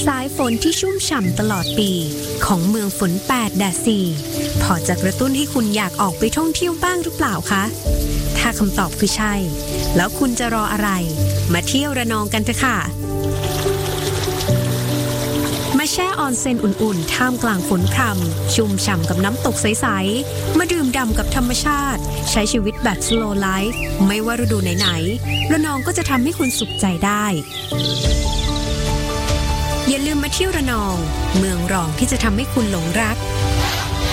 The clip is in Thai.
สายฝนที่ชุ่มฉ่ำตลอดปีของเมืองฝน8แดด4พอจะกระตุ้นให้คุณอยากออกไปท่องเที่ยวบ้างหรือเปล่าคะถ้าคำตอบคือใช่แล้วคุณจะรออะไรมาเที่ยวระนองกันเถอะค่ะมาแช่ออนเซ็นอุ่นๆท่ามกลางฝนพรำชุ่มฉ่ำกับน้ำตกใสๆมาดื่มด่ำกับธรรมชาติใช้ชีวิตแบบ slow life ไม่ว่าฤดูไหนๆระนองก็จะทำให้คุณสุขใจได้อย่าลืมมาเที่ยวระนองเมืองรองที่จะทำให้คุณหลงรัก